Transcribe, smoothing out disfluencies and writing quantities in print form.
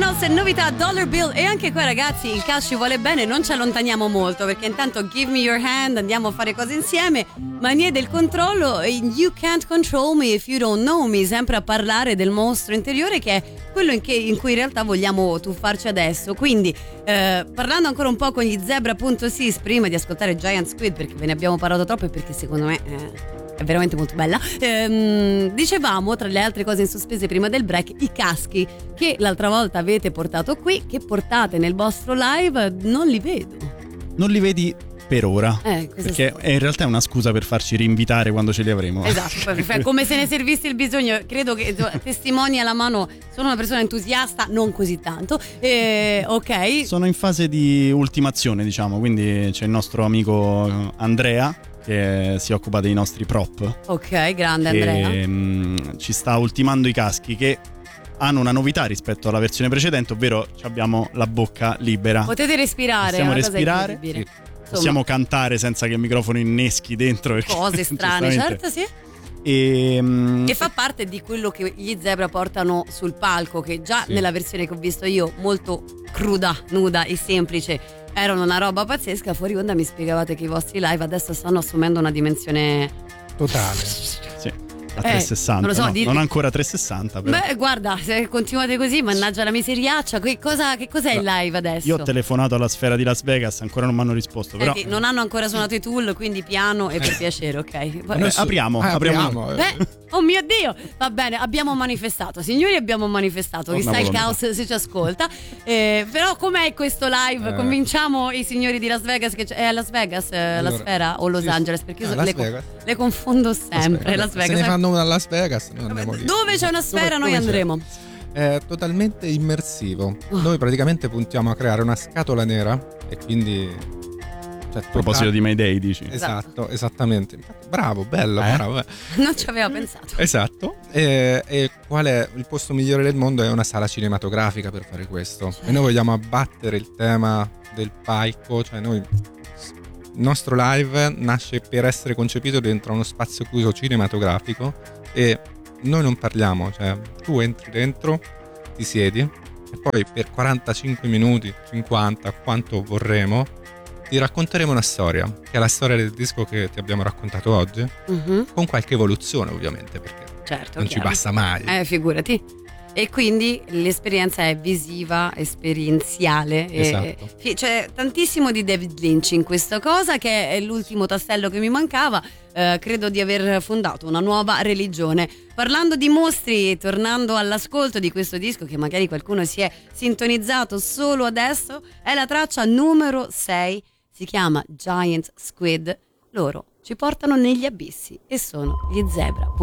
nostre novità Dollar Bill, e anche qua ragazzi il cash ci vuole bene, non ci allontaniamo molto perché intanto Give Me Your Hand, andiamo a fare cose insieme, Manie del controllo, You Can't Control Me If You Don't Know Me, sempre a parlare del mostro interiore che è quello in cui in realtà vogliamo tuffarci adesso. Quindi parlando ancora un po' con gli Zebra.sis prima di ascoltare Giant Squid, perché ve ne abbiamo parlato troppo e perché secondo me è veramente molto bella, dicevamo tra le altre cose in sospese prima del break i caschi che l'altra volta avete portato qui, che portate nel vostro live. Non li vedo. Non li vedi per ora, perché in realtà è una scusa per farci rinvitare quando ce li avremo. Esatto, come se ne servisse il bisogno. Credo che testimoni alla mano, sono una persona entusiasta, non così tanto. Ok, sono in fase di ultimazione, diciamo, quindi c'è il nostro amico Andrea che si occupa dei nostri prop. Ok, grande Andrea. Ci sta ultimando i caschi che hanno una novità rispetto alla versione precedente, ovvero abbiamo la bocca libera. Potete respirare. Possiamo respirare. Sì. Possiamo cantare senza che il microfono inneschi dentro. Cose strane, certo, sì. E fa parte di quello che gli Zebra portano sul palco, che già nella versione che ho visto io, molto cruda, nuda e semplice, erano una roba pazzesca. Fuori onda mi spiegavate che i vostri live adesso stanno assumendo una dimensione totale. Sì. A 360, non lo so, non ancora 360 però. Beh, guarda, se continuate così, mannaggia la miseriaccia. Che cos'è il live adesso? Io ho telefonato alla Sfera di Las Vegas, ancora non mi hanno risposto, però non hanno ancora suonato i tool, quindi piano e per piacere, ok? Apriamo. Beh, oh mio Dio, va bene, abbiamo manifestato, signori, abbiamo manifestato. Chissà il caos se ci ascolta. Però com'è questo live? Convinciamo i signori di Las Vegas che è a Las Vegas, allora, la Sfera o Los Angeles? Perché io le confondo sempre. Las Vegas. Se ne fanno una a Las Vegas, noi andiamo lì. Dove c'è una sfera noi andremo. È totalmente immersivo. Noi praticamente puntiamo a creare una scatola nera e quindi a proposito di Mayday, dici? Esatto, esattamente. Bravo, bello, bravo. Non ci aveva pensato. Esatto. E qual è il posto migliore del mondo? È una sala cinematografica per fare questo. E noi vogliamo abbattere il tema del palco, cioè il nostro live nasce per essere concepito dentro uno spazio chiuso cinematografico e noi non parliamo, cioè tu entri dentro, ti siedi e poi per 45 minuti, 50, quanto vorremo, ti racconteremo una storia, che è la storia del disco che ti abbiamo raccontato oggi, con qualche evoluzione ovviamente, perché non ci basta mai. Figurati. E quindi l'esperienza è visiva, esperienziale. Esatto. C'è tantissimo di David Lynch in questa cosa, che è l'ultimo tassello che mi mancava. Credo di aver fondato una nuova religione. Parlando di mostri, tornando all'ascolto di questo disco, che magari qualcuno si è sintonizzato solo adesso, è la traccia numero 6, si chiama Giant Squid. Loro ci portano negli abissi e sono gli Zebra.